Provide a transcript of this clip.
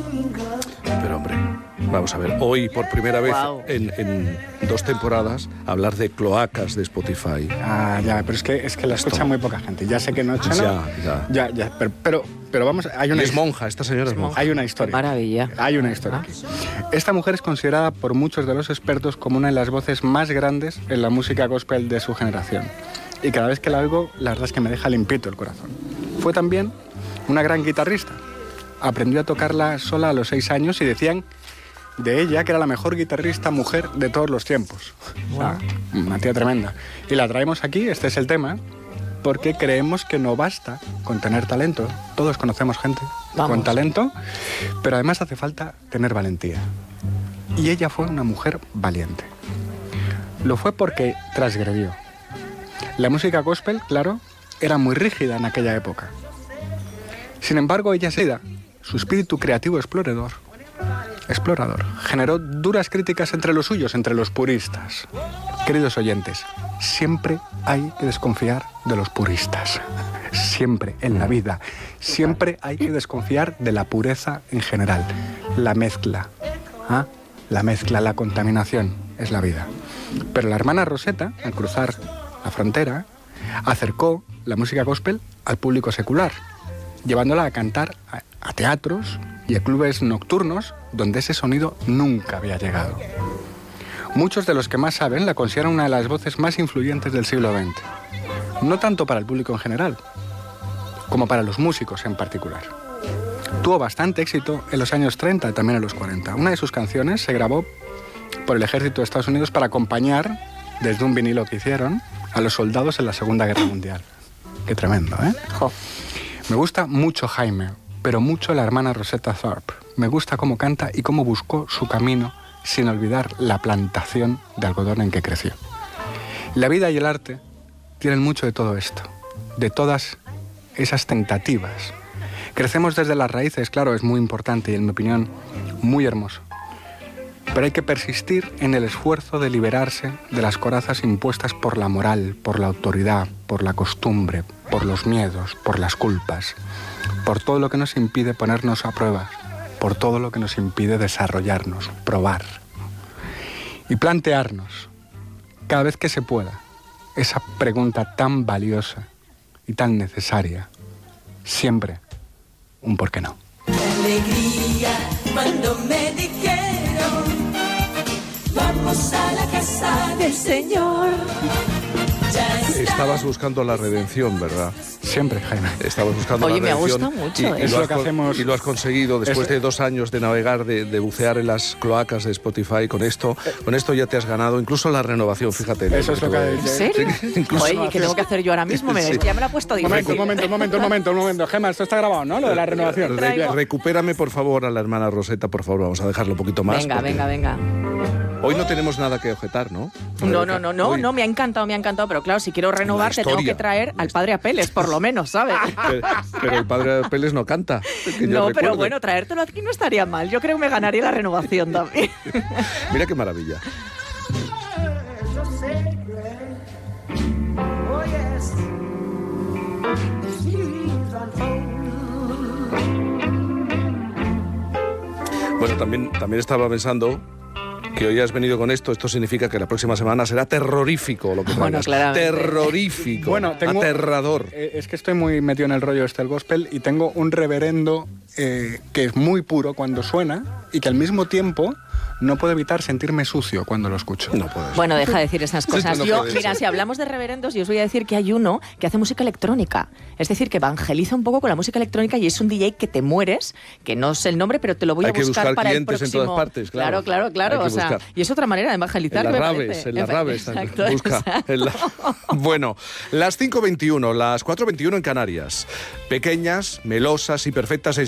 Pero hombre, vamos a ver, hoy por primera vez en 2 temporadas hablar de cloacas de Spotify. Ah, ya, pero es que la escucha muy poca gente. Ya sé que no, Ya, pero vamos, hay una... Es monja, esta señora es monja. Hay una historia. Maravilla. Hay una historia aquí. Esta mujer es considerada por muchos de los expertos como una de las voces más grandes en la música gospel de su generación. Y cada vez que la oigo, la verdad es que me deja limpito el corazón. Fue también una gran guitarrista. Aprendió a tocarla sola a los 6 años y decían de ella que era la mejor guitarrista mujer de todos los tiempos. Wow. O sea, una tía tremenda. Y la traemos aquí, este es el tema, porque creemos que no basta con tener talento. Todos conocemos gente con talento, pero además hace falta tener valentía. Y ella fue una mujer valiente. Lo fue porque transgredió. La música gospel, claro, era muy rígida en aquella época. Sin embargo, ella su espíritu creativo explorador, generó duras críticas entre los suyos, entre los puristas. Queridos oyentes, siempre hay que desconfiar de los puristas. Siempre en la vida. Siempre hay que desconfiar de la pureza en general. La mezcla. La mezcla, la contaminación es la vida. Pero la hermana Rosetta, al cruzar la frontera, acercó la música gospel al público secular, llevándola a cantar a teatros y a clubes nocturnos donde ese sonido nunca había llegado. Muchos de los que más saben la consideran una de las voces más influyentes del siglo XX. No tanto para el público en general, como para los músicos en particular. Tuvo bastante éxito en los años 30 y también en los 40. Una de sus canciones se grabó por el ejército de Estados Unidos para acompañar, desde un vinilo que hicieron, a los soldados en la Segunda Guerra Mundial. Qué tremendo, ¿eh? Jo. Me gusta mucho Jaime, pero mucho la hermana Rosetta Tharpe. Me gusta cómo canta y cómo buscó su camino sin olvidar la plantación de algodón en que creció. La vida y el arte tienen mucho de todo esto, de todas esas tentativas. Crecemos desde las raíces, claro, es muy importante y, en mi opinión, muy hermoso. Pero hay que persistir en el esfuerzo de liberarse de las corazas impuestas por la moral, por la autoridad, por la costumbre, por los miedos, por las culpas, por todo lo que nos impide ponernos a prueba, por todo lo que nos impide desarrollarnos, probar y plantearnos, cada vez que se pueda, esa pregunta tan valiosa y tan necesaria, siempre un por qué no. Qué alegría cuando me dijeron, vamos a la casa del Señor. Estabas buscando la redención, ¿verdad? Siempre, Jaime. Estabas buscando la redención. Oye, me gusta mucho. Es lo que hacemos. Y lo has conseguido después de 2 años de navegar, de bucear en las cloacas de Spotify. Con esto ya te has ganado incluso la renovación, fíjate. Eso es lo que... ¿En serio? Oye, ¿qué tengo que hacer yo ahora mismo? Ya me lo ha puesto difícil. Un momento. Gemma, esto está grabado, ¿no? Lo de la renovación. Recupérame, por favor, a la hermana Rosetta, por favor. Vamos a dejarlo un poquito más. Venga. Hoy no tenemos nada que objetar, ¿no? No, me ha encantado, pero claro, si quiero renovar te tengo que traer al padre Apeles, por lo menos, ¿sabes? Pero el padre Apeles no canta. No, pero bueno, traértelo aquí no estaría mal. Yo creo que me ganaría la renovación también. Mira qué maravilla. Bueno, también estaba pensando que hoy has venido con esto significa que la próxima semana será terrorífico lo que traigas. Bueno, claramente. Terrorífico, aterrador. Es que estoy muy metido en el rollo del gospel y tengo un reverendo que es muy puro cuando suena y que al mismo tiempo no puedo evitar sentirme sucio cuando lo escucho. No puedes. Bueno, deja de decir esas cosas. Sí, mira, si hablamos de reverendos, yo os voy a decir que hay uno que hace música electrónica. Es decir, que evangeliza un poco con la música electrónica y es un DJ que te mueres, que no sé el nombre, pero te lo voy a buscar para el próximo. En todas partes, claro. Claro. O sea, y es otra manera de evangelizar. En las raves. Exacto. Busca. Bueno, las 5:21, las 4:21 en Canarias. Pequeñas, melosas y perfectas